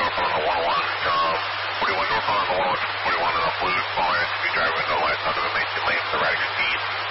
on the 11, 41 north on the 11, 41 on the blue, far, be driving the left under the main lane, the erratic speed.